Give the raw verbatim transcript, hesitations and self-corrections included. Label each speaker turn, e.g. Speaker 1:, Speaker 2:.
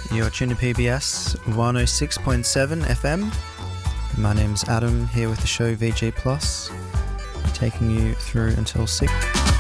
Speaker 1: You're tuned to P B S one oh six point seven F M. My name's Adam, here with the show V G Plus, taking you through until six.